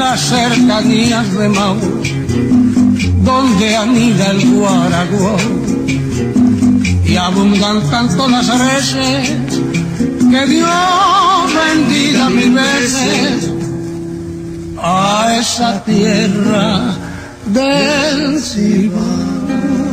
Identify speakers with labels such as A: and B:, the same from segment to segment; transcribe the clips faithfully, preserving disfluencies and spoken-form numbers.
A: las cercanías de Maú, donde anida el guaraguao, y abundan tanto las reses que Dios bendiga mil veces a esa tierra del Cibao.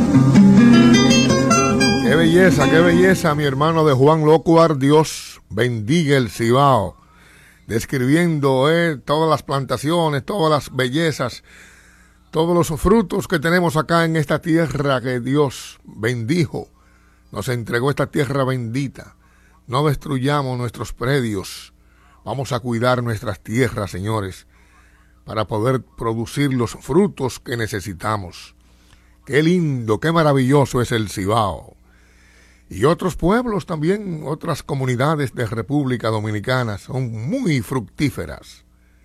B: Qué belleza, qué belleza, mi hermano de Juan Locuar. Dios bendiga el Cibao, describiendo eh, todas las plantaciones, todas las bellezas, todos los frutos que tenemos acá en esta tierra que Dios bendijo, nos entregó esta tierra bendita. No destruyamos nuestros predios, vamos a cuidar nuestras tierras, señores, para poder producir los frutos que necesitamos. Qué lindo, qué maravilloso es el Cibao. Y otros pueblos también, otras comunidades de República Dominicana son muy fructíferas.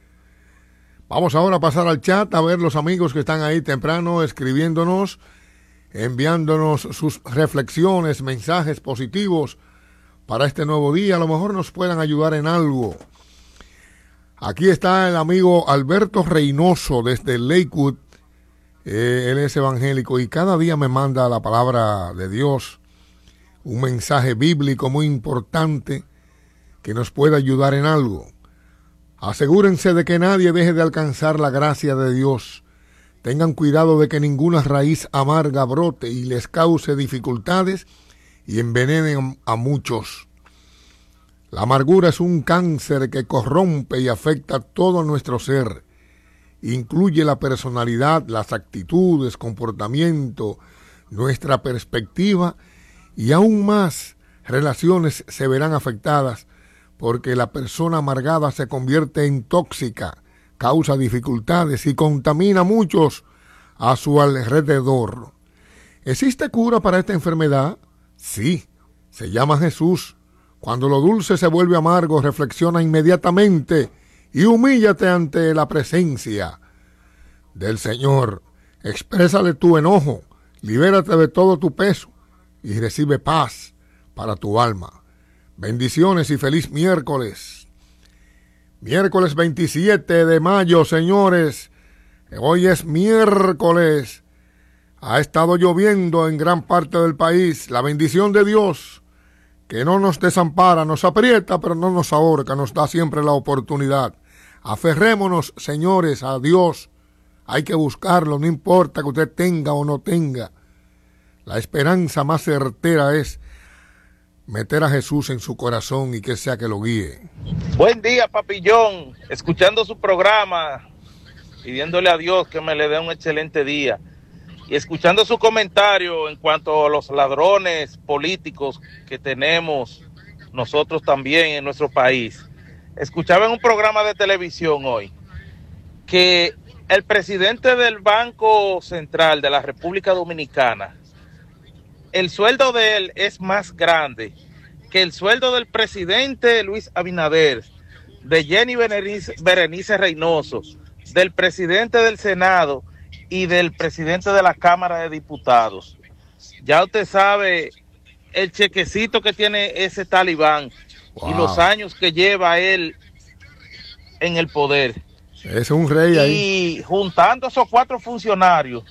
B: Vamos ahora a pasar al chat a ver los amigos que están ahí temprano escribiéndonos, enviándonos sus reflexiones, mensajes positivos para este nuevo día. A lo mejor nos puedan ayudar en algo. Aquí está el amigo Alberto Reynoso desde Lakewood. Eh, él es evangélico y cada día me manda la palabra de Dios, un mensaje bíblico muy importante que nos puede ayudar en algo. Asegúrense de que nadie deje de alcanzar la gracia de Dios. Tengan cuidado de que ninguna raíz amarga brote y les cause dificultades y envenenen a muchos. La amargura es un cáncer que corrompe y afecta todo nuestro ser. Incluye la personalidad, las actitudes, comportamiento, nuestra perspectiva y aún más relaciones se verán afectadas porque la persona amargada se convierte en tóxica, causa dificultades y contamina a muchos a su alrededor. ¿Existe cura para esta enfermedad? Sí, se llama Jesús. Cuando lo dulce se vuelve amargo, reflexiona inmediatamente y humíllate ante la presencia del Señor. Exprésale tu enojo, libérate de todo tu peso y recibe paz para tu alma. Bendiciones y feliz miércoles. Miércoles veintisiete de mayo, señores. Hoy es miércoles. Ha estado lloviendo en gran parte del país. La bendición de Dios, que no nos desampara, nos aprieta, pero no nos ahorca, nos da siempre la oportunidad. Aferrémonos, señores, a Dios. Hay que buscarlo, no importa que usted tenga o no tenga. La esperanza más certera es meter a Jesús en su corazón y que sea que lo guíe.
C: Buen día, Papillón. Escuchando su programa, pidiéndole a Dios que me le dé un excelente día. Y escuchando su comentario en cuanto a los ladrones políticos que tenemos nosotros también en nuestro país. Escuchaba en un programa de televisión hoy que el presidente del Banco Central de la República Dominicana, el sueldo de él es más grande que el sueldo del presidente Luis Abinader, de Jenny Berenice, Berenice Reynoso, del presidente del Senado y del presidente de la Cámara de Diputados. Ya usted sabe el chequecito que tiene ese talibán. Wow. Y los años que lleva él en el poder.
B: Es un rey ahí.
C: Y juntando esos cuatro funcionarios,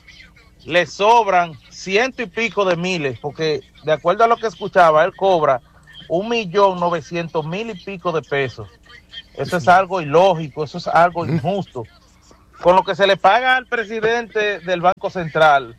C: le sobran ciento y pico de miles, porque de acuerdo a lo que escuchaba, él cobra un millón novecientos mil y pico de pesos. Eso es algo ilógico, eso es algo injusto. Con lo que se le paga al presidente del Banco Central,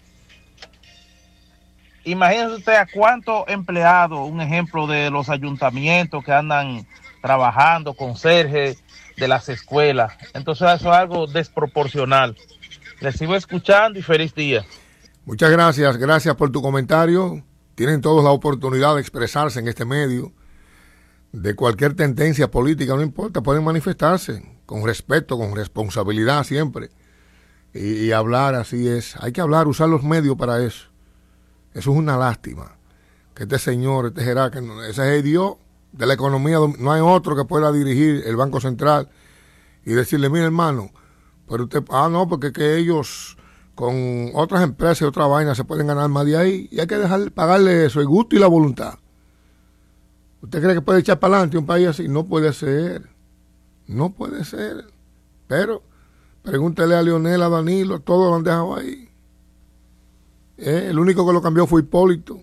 C: imagínese usted a cuántos empleados, un ejemplo de los ayuntamientos que andan trabajando, conserjes de las escuelas. Entonces eso es algo desproporcional. Les sigo escuchando y feliz día.
B: Muchas gracias, gracias por tu comentario. Tienen todos la oportunidad de expresarse en este medio. De cualquier tendencia política, no importa, pueden manifestarse con respeto, con responsabilidad siempre. Y, y hablar, así es. Hay que hablar, usar los medios para eso. Eso es una lástima. Que este señor, este jerarca, ese es Dios de la economía, no hay otro que pueda dirigir el Banco Central y decirle, mire hermano, pero usted, ah no, porque que ellos con otras empresas y otras vainas se pueden ganar más de ahí y hay que dejar pagarle eso, el gusto y la voluntad. ¿Usted cree que puede echar para adelante un país así? No puede ser, no puede ser, pero Pregúntele a Leonel, a Danilo, todos lo han dejado ahí. Eh, el único que lo cambió fue Hipólito.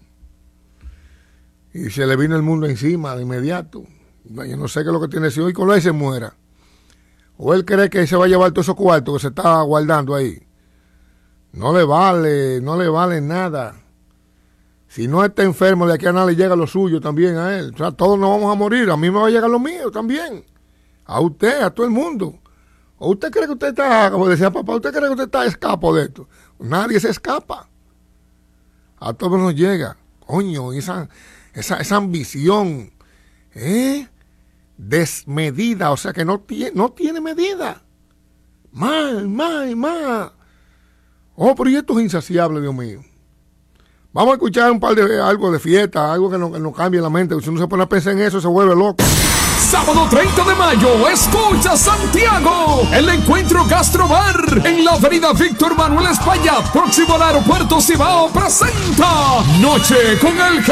B: Y se le vino el mundo encima de inmediato. Yo no sé qué es lo que tiene si hoy con él se muera. O él cree que se va a llevar todos esos cuartos que se está guardando ahí. No le vale, no le vale nada. Si no está enfermo, de aquí a nada le llega lo suyo también a él. O sea, todos nos vamos a morir. A mí me va a llegar lo mío también. A usted, a todo el mundo. ¿O usted cree que usted está, como decía papá, usted cree que usted está escapo de esto? Nadie se escapa. A todos nos llega. Coño, esa, esa, esa ambición, ¿eh? Desmedida, o sea que no tiene, no tiene medida. Más, más, más. Oh, pero y esto es insaciable, Dios mío. Vamos a escuchar un par de algo de fiesta, algo que nos, que nos cambie la mente. Si uno se pone a pensar en eso, se vuelve loco.
D: Sábado treinta de mayo, escucha Santiago, el encuentro Gastrobar en la avenida Víctor Manuel Espaillat, próximo al aeropuerto Cibao, presenta Noche con el